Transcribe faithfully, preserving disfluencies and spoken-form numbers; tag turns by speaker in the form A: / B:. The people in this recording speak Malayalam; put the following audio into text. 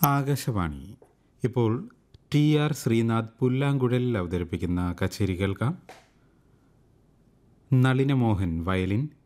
A: ആകാശവാണി. ഇപ്പോൾ ടി ആർ ശ്രീനാഥ് പുല്ലാങ്കുഴലിൽ അവതരിപ്പിക്കുന്ന കച്ചേരി കേൾക്കാം. നളിനമോഹൻ വയലിൻ,